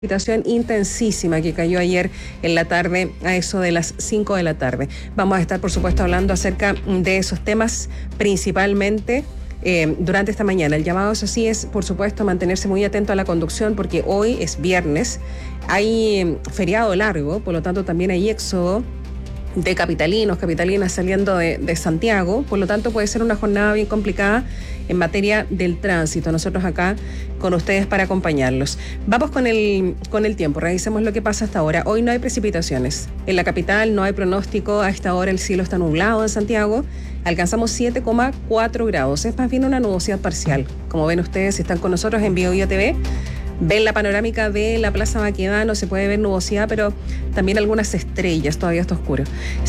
Precipitación intensísima que cayó ayer en la tarde a eso de las 5 de la tarde. Vamos a estar, por supuesto, hablando acerca de esos temas principalmente durante esta mañana. El llamado, eso sí, es, por supuesto, mantenerse muy atento a la conducción porque hoy es viernes, hay feriado largo, por lo tanto también hay éxodo de capitalinas saliendo de Santiago, por lo tanto puede ser una jornada bien complicada en materia del tránsito. Nosotros acá con ustedes para acompañarlos. Vamos con el tiempo, revisemos lo que pasa hasta ahora. Hoy no hay precipitaciones. En la capital no hay pronóstico, a esta hora el cielo está nublado en Santiago, alcanzamos 7,4 grados, es más bien una nubosidad parcial. Como ven ustedes, si están con nosotros en BioBio TV, ven la panorámica de la Plaza Baquedano, se puede ver nubosidad, pero también algunas estrellas, todavía está oscuro.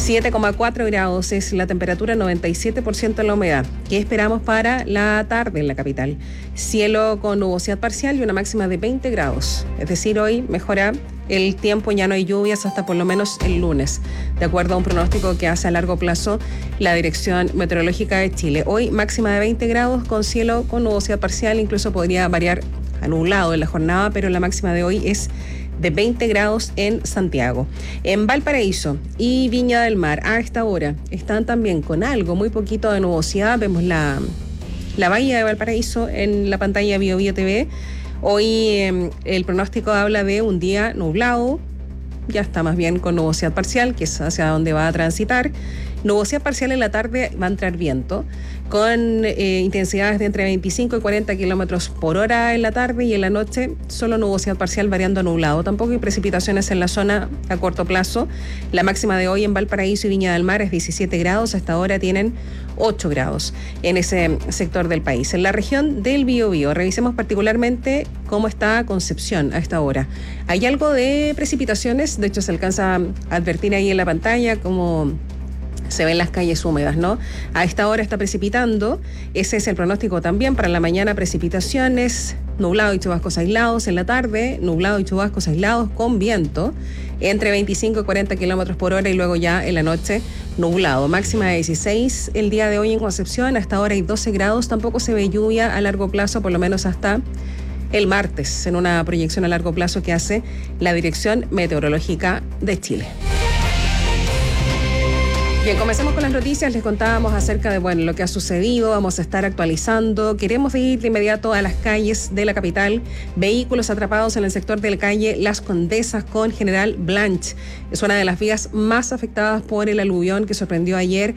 7,4 grados es la temperatura, 97% la humedad. ¿Qué esperamos para la tarde en la capital? Cielo con nubosidad parcial y una máxima de 20 grados. Es decir, hoy mejora el tiempo, ya no hay lluvias hasta por lo menos el lunes, de acuerdo a un pronóstico que hace a largo plazo la Dirección Meteorológica de Chile. Hoy máxima de 20 grados con cielo con nubosidad parcial, incluso podría variar a nublado en la jornada, pero la máxima de hoy es de 20 grados en Santiago. En Valparaíso y Viña del Mar a esta hora están también con algo, muy poquito de nubosidad. Vemos la bahía de Valparaíso en la pantalla de BioBio TV. Hoy el pronóstico habla de un día nublado, ya está más bien con nubosidad parcial, que es hacia donde va a transitar. Nubosidad parcial en la tarde, va a entrar viento con intensidades de entre 25 y 40 kilómetros por hora en la tarde, y en la noche solo nubosidad parcial variando a nublado. Tampoco hay precipitaciones en la zona a corto plazo. La máxima de hoy en Valparaíso y Viña del Mar es 17 grados, hasta ahora tienen 8 grados en ese sector del país. En la región del Biobío, revisemos particularmente cómo está Concepción a esta hora. Hay algo de precipitaciones, de hecho se alcanza a advertir ahí en la pantalla como se ven las calles húmedas, ¿no? A esta hora está precipitando, ese es el pronóstico también para la mañana: precipitaciones, nublado y chubascos aislados. En la tarde, nublado y chubascos aislados con viento entre 25 y 40 kilómetros por hora, y luego ya en la noche nublado. Máxima de 16 el día de hoy en Concepción, hasta ahora hay 12 grados, tampoco se ve lluvia a largo plazo, por lo menos hasta el martes, en una proyección a largo plazo que hace la Dirección Meteorológica de Chile. Bien, comencemos con las noticias. Les contábamos acerca de lo que ha sucedido. Vamos a estar actualizando. Queremos ir de inmediato a las calles de la capital. Vehículos atrapados en el sector de la calle Las Condesas con General Blanch. Es una de las vías más afectadas por el aluvión que sorprendió ayer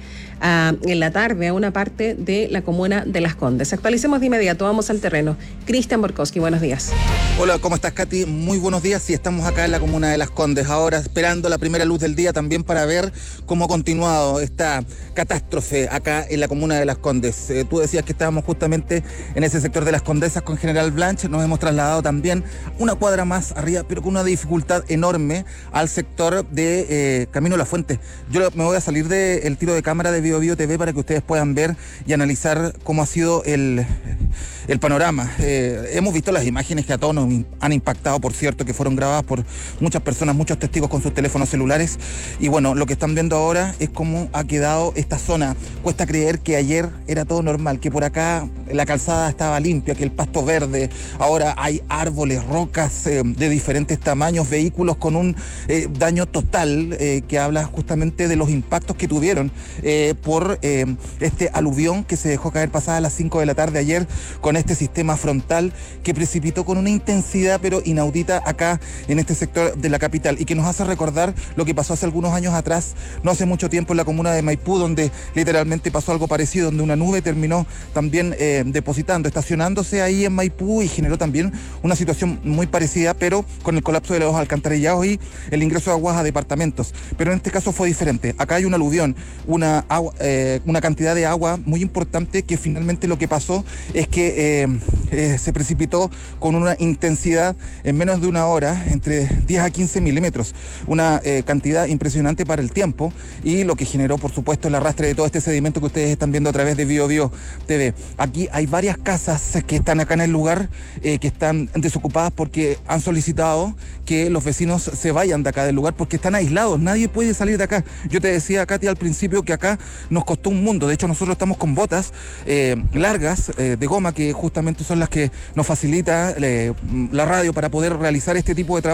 en la tarde a una parte de la comuna de Las Condes. Actualicemos de inmediato, vamos al terreno. Cristian Borkowski, buenos días. Hola, ¿cómo estás, Katy? Muy buenos días. Sí, estamos acá en la comuna de Las Condes, ahora esperando la primera luz del día también para ver cómo ha continuado esta catástrofe acá en la comuna de Las Condes. Tú decías que estábamos justamente en ese sector de Las Condesas con General Blanch. Nos hemos trasladado también una cuadra más arriba, pero con una dificultad enorme, al sector de Camino La Fuente. Yo me voy a salir del tiro de cámara de BioBio TV para que ustedes puedan ver y analizar cómo ha sido el panorama. Hemos visto las imágenes que a todos nos han impactado, por cierto, que fueron grabadas por muchas personas, muchos testigos con sus teléfonos celulares. Y bueno, lo que están viendo ahora es cómo ha quedado esta zona. Cuesta creer que ayer era todo normal, que por acá la calzada estaba limpia, que el pasto verde. Ahora hay árboles, rocas de diferentes tamaños, vehículos con un daño total, que habla justamente de los impactos que tuvieron por este aluvión que se dejó caer pasadas las 5 de la tarde ayer, con este sistema frontal que precipitó con una intensidad pero inaudita acá en este sector de la capital, y que nos hace recordar lo que pasó hace algunos años atrás, no hace mucho tiempo, en la comuna de Maipú, donde literalmente pasó algo parecido, donde una nube terminó también estacionándose ahí en Maipú, y generó también una situación muy parecida, pero con el colapso de los alcantarillados y el ingreso de aguas a departamentos. Pero en este caso fue diferente. Acá hay un aluvión, una cantidad de agua muy importante, que finalmente lo que pasó es que se precipitó con una intensidad en menos de una hora, entre 10 a 15 milímetros, una cantidad impresionante para el tiempo, y lo que que generó, por supuesto, el arrastre de todo este sedimento que ustedes están viendo a través de Bio Bio TV. Aquí hay varias casas que están acá en el lugar, que están desocupadas porque han solicitado que los vecinos se vayan de acá del lugar porque están aislados, nadie puede salir de acá. Yo te decía, Katy, al principio que acá nos costó un mundo. De hecho, nosotros estamos con botas largas de goma que justamente son las que nos facilita la radio para poder realizar este tipo de trabajo.